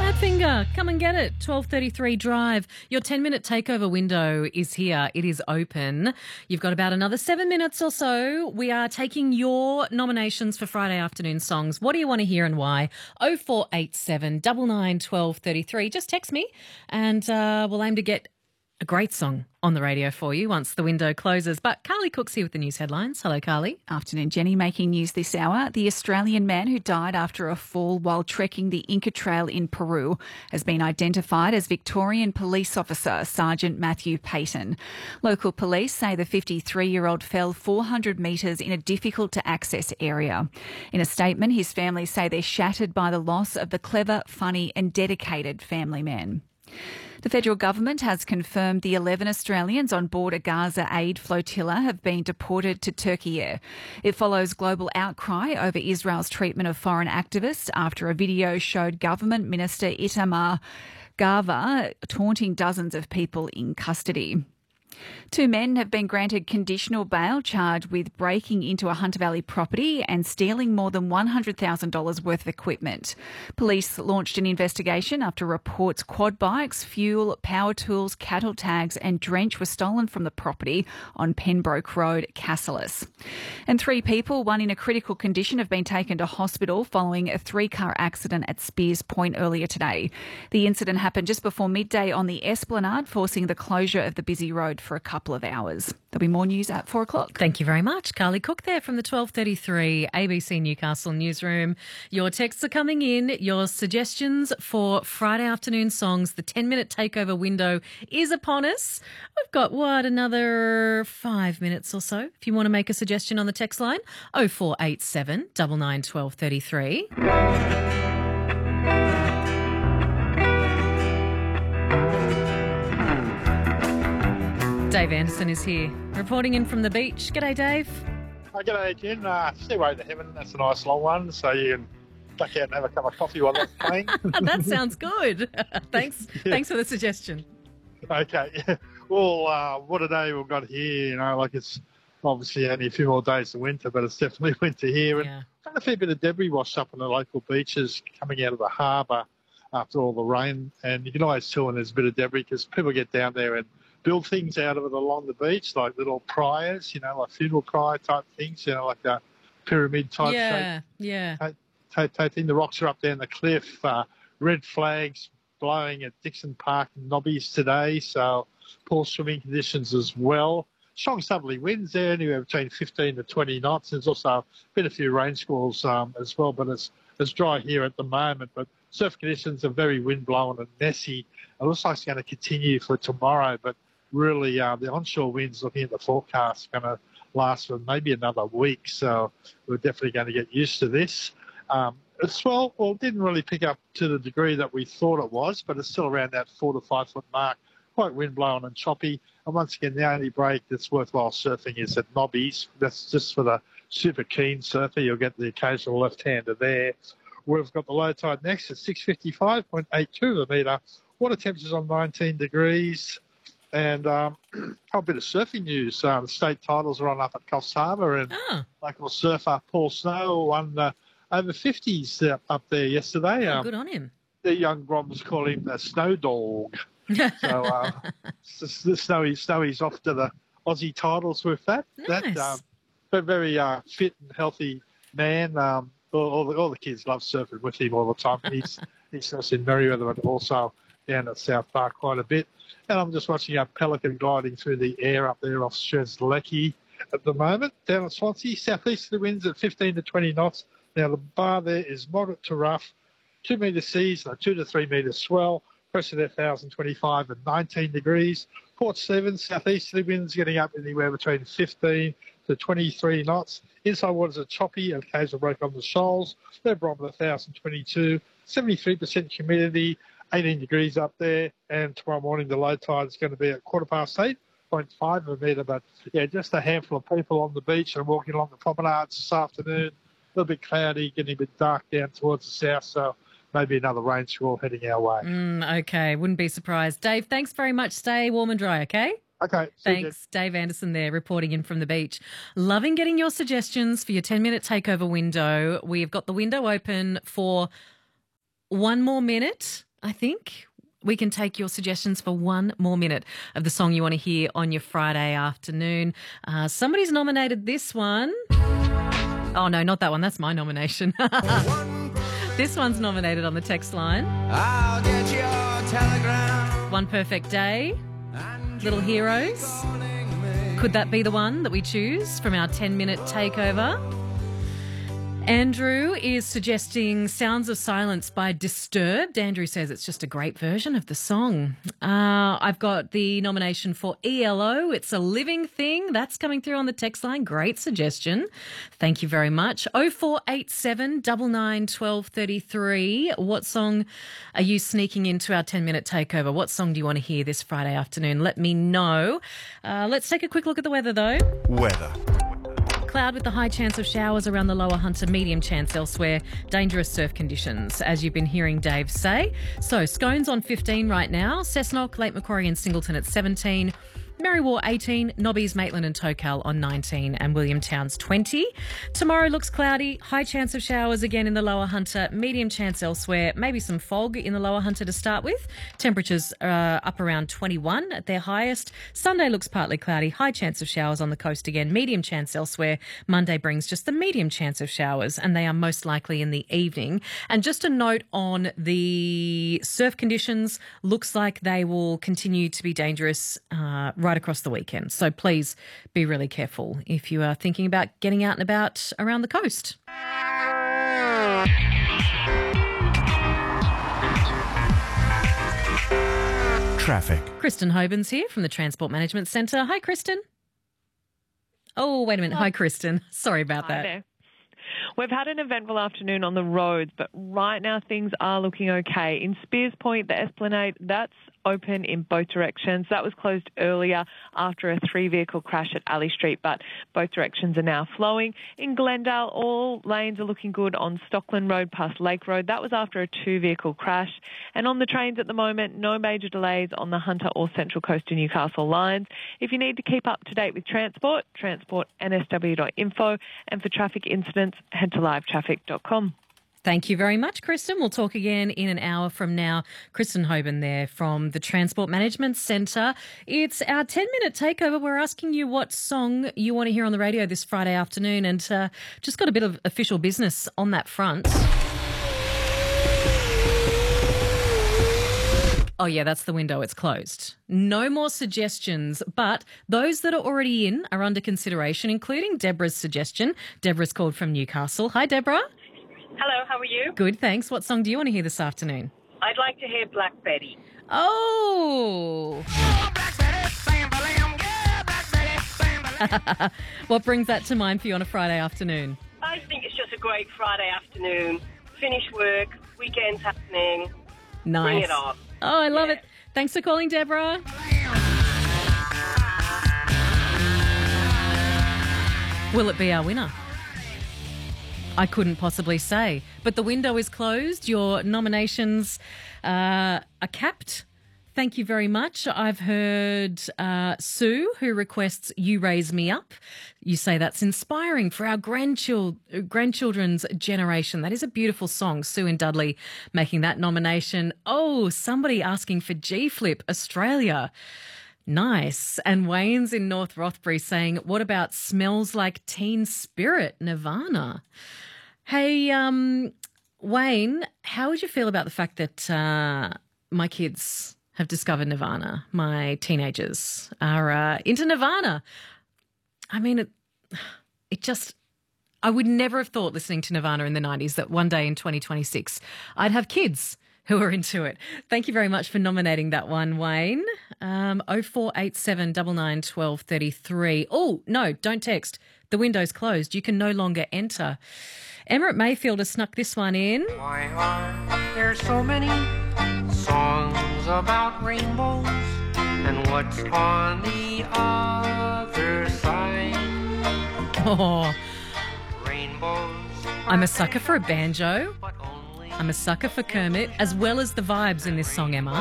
Badfinger, come and get it. 12:33 drive. Your 10-minute takeover window is here. It is open. You've got about another 7 minutes or so. We are taking your nominations for Friday afternoon songs. What do you want to hear and why? 0487 99 1233. Just text me and we'll aim to get a great song on the radio for you once the window closes. But Carly Cook's here with the news headlines. Hello, Carly. Afternoon, Jenny. Making news this hour. The Australian man who died after a fall while trekking the Inca Trail in Peru has been identified as Victorian police officer Sergeant Matthew Payton. Local police say the 53-year-old fell 400 metres in a difficult-to-access area. In a statement, his family say they're shattered by the loss of the clever, funny and dedicated family man. The federal government has confirmed the 11 Australians on board a Gaza aid flotilla have been deported to Turkey. It follows global outcry over Israel's treatment of foreign activists after a video showed Government Minister Itamar Gava taunting dozens of people in custody. 2 men have been granted conditional bail charged with breaking into a Hunter Valley property and stealing more than $100,000 worth of equipment. Police launched an investigation after reports quad bikes, fuel, power tools, cattle tags and drench were stolen from the property on Pembroke Road, Cassilis. And 3 people, one in a critical condition, have been taken to hospital following a 3-car accident at Spears Point earlier today. The incident happened just before midday on the Esplanade, forcing the closure of the busy road for a couple of hours. There'll be more news at 4 o'clock. Thank you very much. Carly Cook there from the 12:33 ABC Newcastle newsroom. Your texts are coming in. Your suggestions for Friday afternoon songs. The 10-minute takeover window is upon us. We've got, another 5 minutes or so. If you want to make a suggestion on the text line, 0487 99 1233. Dave Anderson is here, reporting in from the beach. G'day, Dave. G'day, Jen. Stairway to Heaven, that's a nice long one, so you can duck out and have a cup of coffee while that's playing. That sounds good. Thanks for the suggestion. Okay. Well, what a day we've got here. It's obviously only a few more days of winter, but it's definitely winter here. And a fair bit of debris washed up on the local beaches coming out of the harbour after all the rain. And you can always tell when there's a bit of debris because people get down there and build things out of it along the beach, like little criers, like funeral crier type things, like a pyramid type shape. Yeah. Thing. The rocks are up there in the cliff. Red flags blowing at Dixon Park and Nobbies today, so poor swimming conditions as well. Strong southerly winds there, anywhere between 15 to 20 knots. There's also been a few rain squalls as well, but it's dry here at the moment. But surf conditions are very wind-blown and messy. It looks like it's going to continue for tomorrow, but really, the onshore winds, looking at the forecast, are going to last for maybe another week. So we're definitely going to get used to this. As well, it didn't really pick up to the degree that we thought it was, but it's still around that 4 to 5 foot mark, quite wind-blown and choppy. And once again, the only break that's worthwhile surfing is at Nobbies. That's just for the super keen surfer. You'll get the occasional left-hander there. We've got the low tide next at 655.82 a metre. Water temperature's on 19 degrees. And a bit of surfing news. The state titles are on up at Coffs Harbour, and local surfer Paul Snow won over 50s up there yesterday. Good on him. The young Groms call him the Snow Dog. So Snowy's off to the Aussie titles with that. Nice. But very fit and healthy man. All the kids love surfing with him all the time. He surfs in Merriweather but also down at South Park quite a bit. And I'm just watching a pelican gliding through the air up there off Strzelecki at the moment. Down at Swansea, southeasterly winds at 15 to 20 knots. Now, the bar there is moderate to rough, 2 metre seas, 2 to 3 metre swell, pressure there 1,025 and 19 degrees. Port Stephens, southeasterly winds getting up anywhere between 15 to 23 knots. Inside waters are choppy and occasional break on the shoals. Their barometer 1,022, 73% humidity. 18 degrees up there, and tomorrow morning the low tide is going to be at 8:15 of a metre. But, just a handful of people on the beach and walking along the promenades this afternoon. A little bit cloudy, getting a bit dark down towards the south, so maybe another rain squall heading our way. Okay, wouldn't be surprised. Dave, thanks very much. Stay warm and dry, okay? Okay. Thanks. Dave Anderson there reporting in from the beach. Loving getting your suggestions for your 10-minute takeover window. We've got the window open for one more minute. I think we can take your suggestions for one more minute of the song you want to hear on your Friday afternoon. Somebody's nominated this one. Oh, no, not that one. That's my nomination. This one's nominated on the text line. I'll get your telegram. One Perfect Day, Little Heroes. Could that be the one that we choose from our 10-minute takeover? Andrew is suggesting Sounds of Silence by Disturbed. Andrew says it's just a great version of the song. I've got the nomination for ELO. It's a Living Thing. That's coming through on the text line. Great suggestion. Thank you very much. 0487 99 12 33. What song are you sneaking into our 10-minute takeover? What song do you want to hear this Friday afternoon? Let me know. Let's take a quick look at the weather, though. Weather. Cloud with the high chance of showers around the lower Hunter, medium chance elsewhere. Dangerous surf conditions, as you've been hearing Dave say. So Scones on 15 right now. Cessnock, Lake Macquarie and Singleton at 17. Merriwa 18, Nobbies, Maitland and Tocal on 19 and Williamtown's 20. Tomorrow looks cloudy, high chance of showers again in the lower Hunter, medium chance elsewhere, maybe some fog in the lower Hunter to start with. Temperatures are up around 21 at their highest. Sunday looks partly cloudy, high chance of showers on the coast again, medium chance elsewhere. Monday brings just the medium chance of showers and they are most likely in the evening. And just a note on the surf conditions, looks like they will continue to be dangerous right across the weekend. So please be really careful if you are thinking about getting out and about around the coast. Traffic. Kristen Hobens here from the Transport Management Centre. Hi, Kristen. Oh, wait a minute. Hi, Kristen. Sorry about Hi that. there. We've had an eventful afternoon on the roads, but right now things are looking okay. In Spears Point, the Esplanade, that's open in both directions. That was closed earlier after a 3-vehicle crash at Alley Street, but both directions are now flowing. In Glendale, all lanes are looking good on Stockland Road past Lake Road. That was after a 2-vehicle crash. And on the trains at the moment, no major delays on the Hunter or Central Coast to Newcastle lines. If you need to keep up to date with transport, transportnsw.info, and for traffic incidents, head to livetraffic.com. Thank you very much, Kristen. We'll talk again in an hour from now. Kristen Hoban there from the Transport Management Centre. It's our 10-minute takeover. We're asking you what song you want to hear on the radio this Friday afternoon and just got a bit of official business on that front. Oh, yeah, that's the window. It's closed. No more suggestions, but those that are already in are under consideration, including Deborah's suggestion. Deborah's called from Newcastle. Hi, Deborah. Hello, how are you? Good, thanks. What song do you want to hear this afternoon? I'd like to hear Black Betty. Oh! What brings that to mind for you on a Friday afternoon? I think it's just a great Friday afternoon. Finish work, weekend's happening. Nice. Bring it on. Oh, I love it. Thanks for calling, Deborah. Will it be our winner? I couldn't possibly say. But the window is closed. Your nominations are capped. Thank you very much. I've heard Sue, who requests You Raise Me Up. You say that's inspiring for our grandchildren's generation. That is a beautiful song. Sue and Dudley making that nomination. Oh, somebody asking for G-Flip, Australia. Nice. And Wayne's in North Rothbury saying, what about Smells Like Teen Spirit, Nirvana? Hey, Wayne, how would you feel about the fact that my kids have discovered Nirvana? My teenagers are into Nirvana. I mean, it just, I would never have thought listening to Nirvana in the 90s that one day in 2026 I'd have kids who are into it. Thank you very much for nominating that one, Wayne. 0487 99 12 33. Oh, no, don't text. The window's closed. You can no longer enter. Emma at Mayfield has snuck this one in. Why are there so many songs about rainbows? And what's on the other side? Oh, Rainbows. I'm a sucker for a banjo. But only I'm a sucker for Kermit, as well as the vibes in this song, Emma.